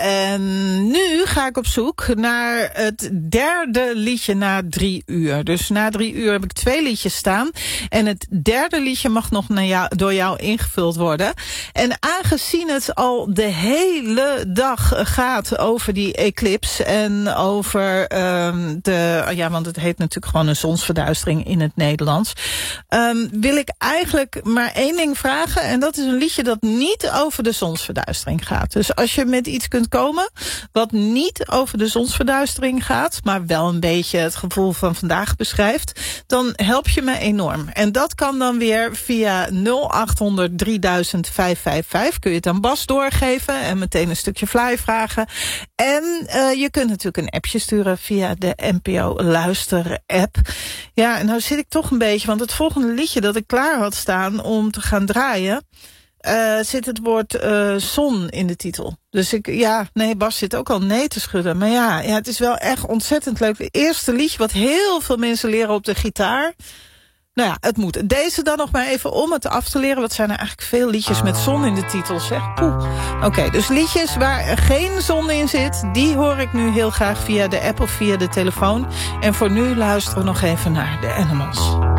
En nu ga ik op zoek naar het derde liedje na 3 uur. Dus na 3 uur heb ik 2 liedjes staan. En het derde liedje mag nog door jou ingevuld worden. En aangezien het al de hele dag gaat over die eclipse en over want het heet natuurlijk gewoon een zonsverduistering in het Nederlands, wil ik eigenlijk maar 1 ding vragen. En dat is een liedje dat niet over de zonsverduistering gaat. Dus als je met iets kunt komen wat niet over de zonsverduistering gaat, maar wel een beetje het gevoel van vandaag beschrijft, dan help je me enorm. En dat kan dan weer via 0800 3000 555. Kun je het aan Bas doorgeven en meteen een stukje fly vragen. En je kunt natuurlijk een appje sturen via de NPO Luister app. Ja, en nou zit ik toch een beetje, want het volgende liedje dat ik klaar had staan om te gaan draaien, zit het woord zon in de titel. Dus Bas zit ook al nee te schudden. Maar ja, het is wel echt ontzettend leuk. Het eerste liedje wat heel veel mensen leren op de gitaar. Nou ja, het moet. Deze dan nog maar even om het af te leren. Wat zijn er eigenlijk veel liedjes met zon in de titel, zeg. Poeh. Oké, dus liedjes waar er geen zon in zit, die hoor ik nu heel graag via de app of via de telefoon. En voor nu luisteren we nog even naar de Animals.